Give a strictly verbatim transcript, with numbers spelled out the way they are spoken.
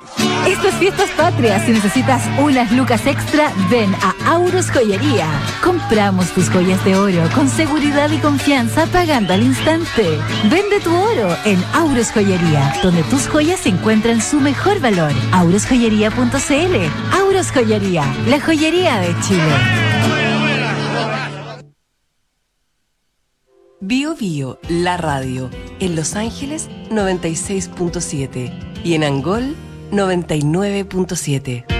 Estas fiestas patrias, si necesitas unas lucas extra, ven a Auros Joyería. Compramos tus joyas de oro con seguridad y confianza pagando al instante. Vende tu oro en Auros Joyería, donde tus joyas encuentran su mejor valor. auros joyería punto c l. Auros Joyería, la joyería de Chile. Bio Bio, la radio, en Los Ángeles noventa y seis punto siete y en Angol noventa y nueve punto siete.